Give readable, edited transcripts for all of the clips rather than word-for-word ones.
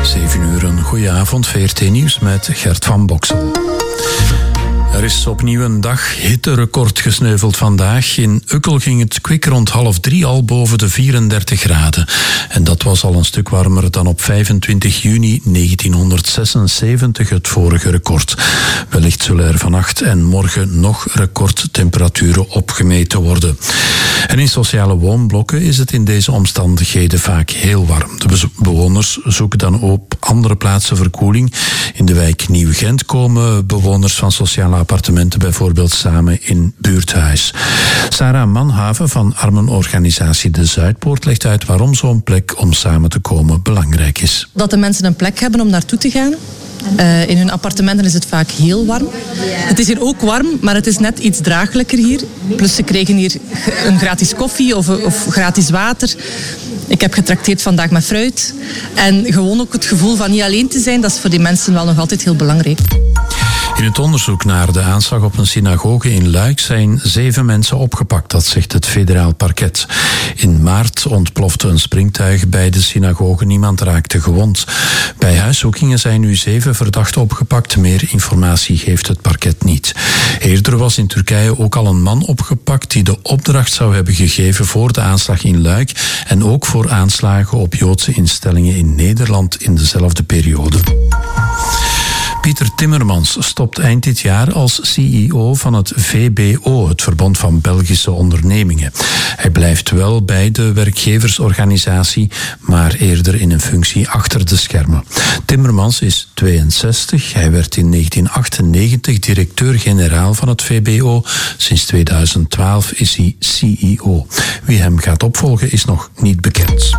7 uur, een goeie avond, VRT Nieuws met Gert van Boksel. Er is opnieuw een dag hitterecord gesneuveld vandaag. In Ukkel ging het kwik rond 2:30 al boven de 34 graden. En dat was al een stuk warmer dan op 25 juni 1976, het vorige record. Wellicht zullen er vannacht en morgen nog recordtemperaturen opgemeten worden. En in sociale woonblokken is het in deze omstandigheden vaak heel warm. De bewoners zoeken dan op andere plaatsen verkoeling. In de wijk Nieuw-Gent komen bewoners van sociale appartementen bijvoorbeeld samen in buurthuis. Sarah Manhaven van armenorganisatie De Zuidpoort legt uit waarom zo'n plek om samen te komen belangrijk is. Dat de mensen een plek hebben om naartoe te gaan. In hun appartementen is het vaak heel warm. Het is hier ook warm, maar het is net iets draaglijker hier. Plus ze kregen hier een gratis koffie of gratis water. Ik heb getrakteerd vandaag met fruit. En gewoon ook het gevoel van niet alleen te zijn, dat is voor die mensen wel nog altijd heel belangrijk. In het onderzoek naar de aanslag op een synagoge in Luik zijn 7 mensen opgepakt, dat zegt het federaal parket. In maart ontplofte een springtuig bij de synagoge, niemand raakte gewond. Bij huiszoekingen zijn nu 7 verdachten opgepakt, meer informatie geeft het parket niet. Eerder was in Turkije ook al een man opgepakt die de opdracht zou hebben gegeven voor de aanslag in Luik en ook voor aanslagen op Joodse instellingen in Nederland in dezelfde periode. Pieter Timmermans stopt eind dit jaar als CEO van het VBO, het Verbond van Belgische Ondernemingen. Hij blijft wel bij de werkgeversorganisatie, maar eerder in een functie achter de schermen. Timmermans is 62. Hij werd in 1998 directeur-generaal van het VBO. Sinds 2012 is hij CEO. Wie hem gaat opvolgen is nog niet bekend.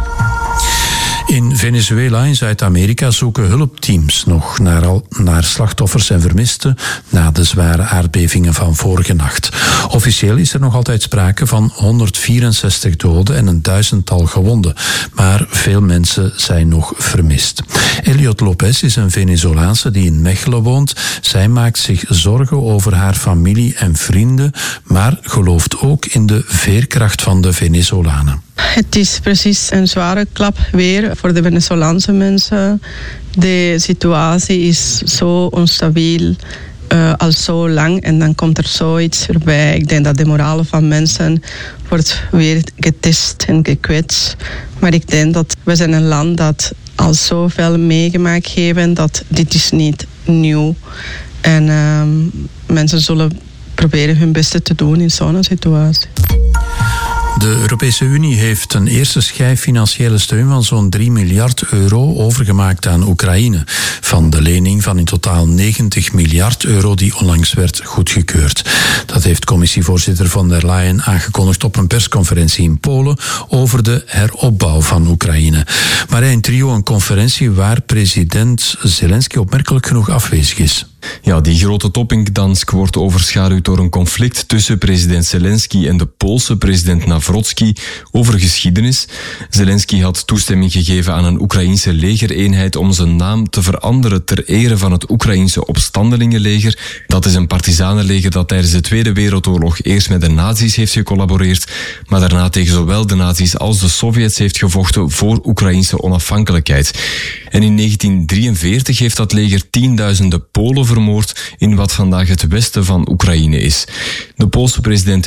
In Venezuela in Zuid-Amerika zoeken hulpteams nog naar slachtoffers en vermisten na de zware aardbevingen van vorige nacht. Officieel is er nog altijd sprake van 164 doden en een 1000-tal gewonden, maar veel mensen zijn nog vermist. Eliot Lopez is een Venezolaanse die in Mechelen woont. Zij maakt zich zorgen over haar familie en vrienden, maar gelooft ook in de veerkracht van de Venezolanen. Het is precies een zware klap weer voor de Venezolaanse mensen. De situatie is zo onstabiel al zo lang en dan komt er zoiets erbij. Ik denk dat de moraal van mensen wordt weer getest en gekwetst. Maar ik denk dat we zijn een land dat al zoveel meegemaakt hebben dat dit is niet nieuw. En mensen zullen proberen hun beste te doen in zo'n situatie. De Europese Unie heeft een eerste schijf financiële steun van zo'n 3 miljard euro overgemaakt aan Oekraïne. Van de lening van in totaal 90 miljard euro die onlangs werd goedgekeurd. Dat heeft commissievoorzitter von der Leyen aangekondigd op een persconferentie in Polen over de heropbouw van Oekraïne. Marijn Trio, een conferentie waar president Zelensky opmerkelijk genoeg afwezig is. Ja, die grote top in Gdansk wordt overschaduwd door een conflict tussen president Zelensky en de Poolse president Nawrocki over geschiedenis. Zelensky had toestemming gegeven aan een Oekraïense legereenheid om zijn naam te veranderen ter ere van het Oekraïense opstandelingenleger. Dat is een partizanenleger dat tijdens de Tweede Wereldoorlog eerst met de nazi's heeft gecollaboreerd, maar daarna tegen zowel de nazi's als de Sovjets heeft gevochten voor Oekraïense onafhankelijkheid. En in 1943 heeft dat leger tienduizenden Polen vermoord in wat vandaag het westen van Oekraïne is. De Poolse president